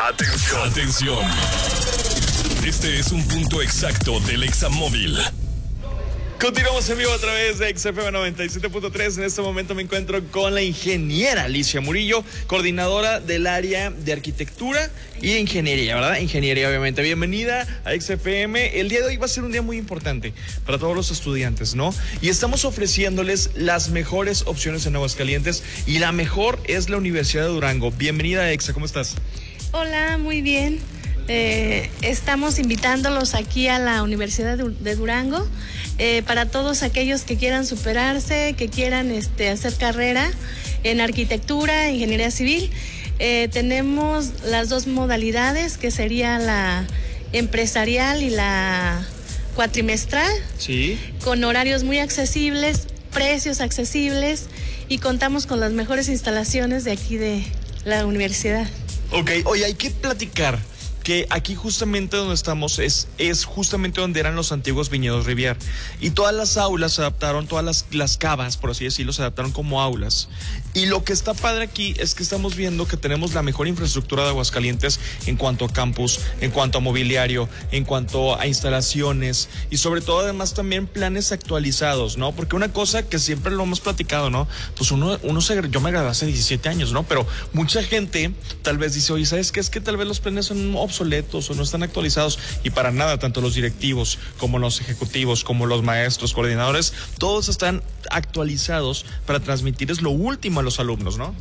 Atención. Atención. Este es un punto exacto del Examóvil. Continuamos en vivo a través de XFM 97.3. En este momento me encuentro con la ingeniera Alicia Murillo, coordinadora del área de arquitectura y ingeniería, ¿verdad? Ingeniería, obviamente. Bienvenida a XFM. El día de hoy va a ser un día muy importante para todos los estudiantes, ¿no? Y estamos ofreciéndoles las mejores opciones en Aguascalientes y la mejor es la Universidad de Durango. Bienvenida a EXA, ¿cómo estás? Hola, muy bien. Estamos invitándolos aquí a la Universidad de Durango para todos aquellos que quieran superarse, que quieran hacer carrera en arquitectura, ingeniería civil. Tenemos las dos modalidades, que sería la empresarial y la cuatrimestral, Sí. con horarios muy accesibles, precios accesibles, y contamos con las mejores instalaciones de aquí de la universidad. Ok, oye, hay que platicar que aquí justamente donde estamos es justamente donde eran los antiguos viñedos Rivier. Y todas las aulas se adaptaron, todas las cavas, por así decirlo, se adaptaron como aulas. Y lo que está padre aquí es que estamos viendo que tenemos la mejor infraestructura de Aguascalientes en cuanto a campus, en cuanto a mobiliario, en cuanto a instalaciones y sobre todo además también planes actualizados, ¿no? Porque una cosa que siempre lo hemos platicado, ¿no? Pues yo me gradué hace 17 años, ¿no? Pero mucha gente tal vez dice, oye, ¿sabes qué? Es que tal vez los planes son obsoletos o no están actualizados, y para nada, tanto los directivos como los ejecutivos, como los maestros, coordinadores, todos están actualizados para transmitirles lo último a los alumnos, ¿no?